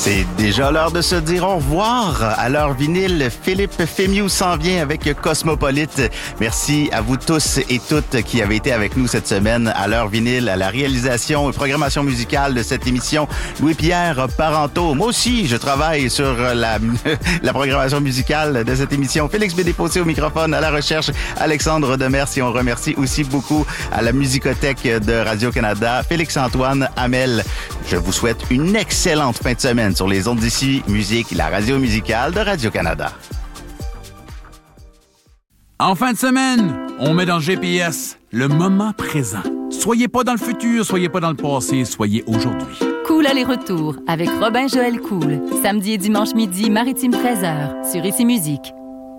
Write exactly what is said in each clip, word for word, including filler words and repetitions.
C'est déjà l'heure de se dire au revoir. À l'heure vinyle, Philippe Fémieux s'en vient avec Cosmopolite. Merci à vous tous et toutes qui avez été avec nous cette semaine à l'heure vinyle, à la réalisation et programmation musicale de cette émission. Louis-Pierre Parenteau. Moi aussi, je travaille sur la, la programmation musicale de cette émission. Félix Bédéfossé au microphone, à la recherche, Alexandre Demers. Et on remercie aussi beaucoup à la Musicothèque de Radio-Canada, Félix-Antoine Hamel. Je vous souhaite une excellente fin de semaine sur les ondes d'ici Musique, la radio musicale de Radio-Canada. En fin de semaine, on met dans le G P S le moment présent. Soyez pas dans le futur, soyez pas dans le passé, soyez aujourd'hui. Cool aller-retour avec Robin Joël Cool. Samedi et dimanche midi, Maritime treize heures, sur Ici Musique.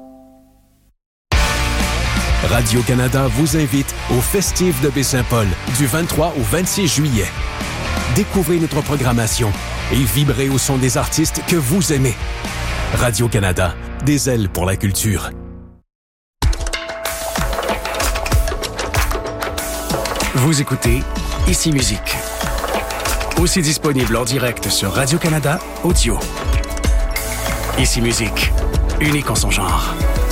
Radio-Canada vous invite au Festif de Baie-Saint-Paul du vingt-trois au vingt-six juillet. Découvrez notre programmation et vibrez au son des artistes que vous aimez. Radio-Canada, des ailes pour la culture. Vous écoutez Ici Musique. Aussi disponible en direct sur Radio-Canada Audio. Ici Musique, unique en son genre.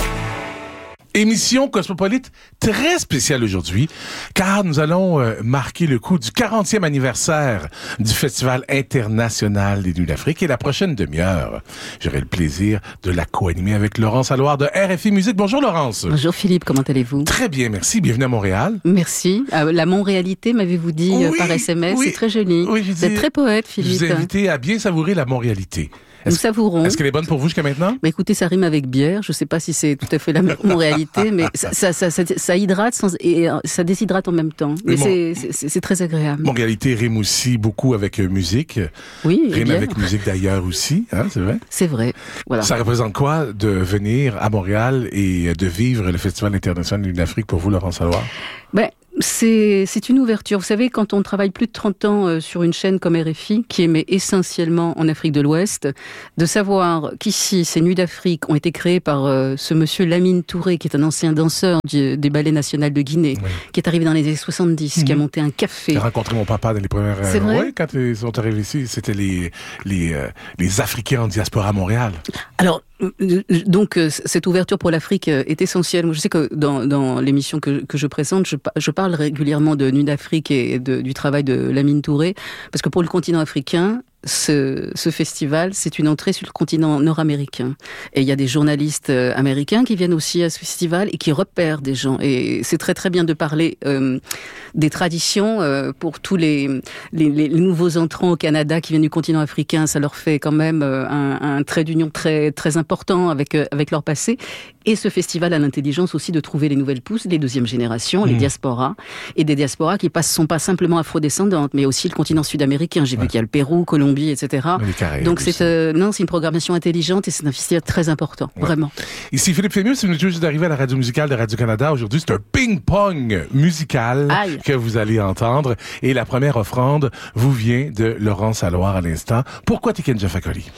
Émission Cosmopolite très spéciale aujourd'hui, car nous allons euh, marquer le coup du quarantième anniversaire du Festival international des Nuits d'Afrique. Et la prochaine demi-heure, j'aurai le plaisir de la co-animer avec Laurence Alloire de R F I Musique. Bonjour Laurence. Bonjour Philippe, comment allez-vous? Très bien, merci. Bienvenue à Montréal. Merci. Euh, la Montréalité, m'avez-vous dit oui, euh, par S M S, oui, c'est très joli. Oui, vous êtes très poète, Philippe. Je vous ai invité à bien savourer la Montréalité. Nous Est-ce, savourons. Est-ce qu'elle est bonne pour vous jusqu'à maintenant? Bah écoutez, ça rime avec bière. Je ne sais pas si c'est tout à fait la Montréalité, mais ça, ça, ça, ça, ça hydrate sans, et ça déshydrate en même temps. Et c'est, c'est, c'est très agréable. Montréalité rime aussi beaucoup avec euh, musique. Oui, Rime bière. avec musique d'ailleurs aussi, hein, c'est vrai? C'est vrai. Voilà. Ça représente quoi de venir à Montréal et de vivre le Festival international de l'Afrique pour vous, Laurence Alloire? Ben, c'est, c'est une ouverture. Vous savez, quand on travaille plus de trente ans euh, sur une chaîne comme R F I, qui émet essentiellement en Afrique de l'Ouest, de savoir qu'ici, ces Nuits d'Afrique ont été créées par euh, ce monsieur Lamine Touré, qui est un ancien danseur du, des ballets nationaux de Guinée, oui. qui est arrivé dans les années soixante-dix, mmh. qui a monté un café. J'ai rencontré mon papa dans les premières... C'est vrai? Oui, quand ils sont arrivés ici, c'était les, les, euh, les Africains en diaspora à Montréal. Alors, donc, cette ouverture pour l'Afrique est essentielle. Moi, je sais que dans, dans l'émission que, que je présente, je, je parle régulièrement de Nuits d'Afrique et de, du travail de Lamine Touré, parce que pour le continent africain, Ce, ce festival, c'est une entrée sur le continent nord-américain. Et il y a des journalistes américains qui viennent aussi à ce festival et qui repèrent des gens. Et c'est très très bien de parler euh, des traditions euh, pour tous les, les, les nouveaux entrants au Canada qui viennent du continent africain. Ça leur fait quand même un, un trait d'union très très important avec avec leur passé. Et ce festival a l'intelligence aussi de trouver les nouvelles pousses, les deuxièmes générations, mmh. les diasporas, et des diasporas qui ne sont pas simplement afrodescendantes, mais aussi le continent sud-américain. J'ai ouais. vu qu'il y a le Pérou, Colombie, et cetera. Donc c'est euh, non, c'est une programmation intelligente et c'est un festival très important, ouais. vraiment. Ici Philippe Fémieux, si vous venez juste d'arriver à la radio musicale de Radio-Canada aujourd'hui, c'est un ping-pong musical Aïe. que vous allez entendre. Et la première offrande vous vient de Laurence Alloire à l'instant. Pourquoi Tiken Jah Fakoly?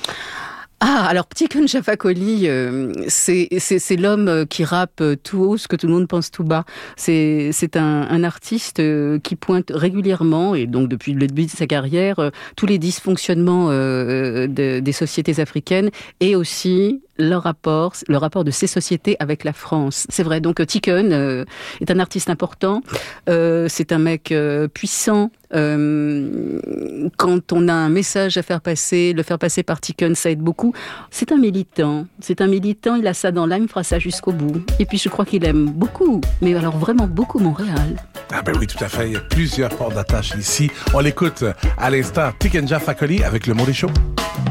Ah, alors Tiken Jah Fakoly, euh, c'est, c'est, c'est l'homme qui rappe tout haut ce que tout le monde pense tout bas. C'est, c'est un, un artiste qui pointe régulièrement, et donc depuis le début de sa carrière, euh, tous les dysfonctionnements euh, de, des sociétés africaines et aussi leur rapport, le rapport de ces sociétés avec la France. C'est vrai, donc Tiken euh, est un artiste important, euh, c'est un mec euh, puissant. Euh, quand on a un message à faire passer, le faire passer par Tiken, ça aide beaucoup. C'est un militant, c'est un militant, il a ça dans l'âme, il fera ça jusqu'au bout. Et puis je crois qu'il aime beaucoup, mais alors vraiment beaucoup Montréal. Ah ben oui, tout à fait, il y a plusieurs ports d'attache ici. On l'écoute à l'instant, Tiken Jah Fakoly avec Le Monde est chaud.